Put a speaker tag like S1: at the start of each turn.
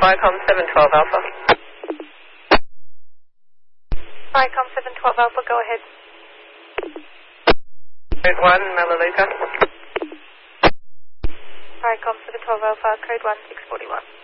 S1: Viacom 712 Alpha.
S2: Viacom 712 Alpha, go ahead.
S1: Code 1, Melaleuca.
S2: Viacom 712 Alpha, code 1, 641.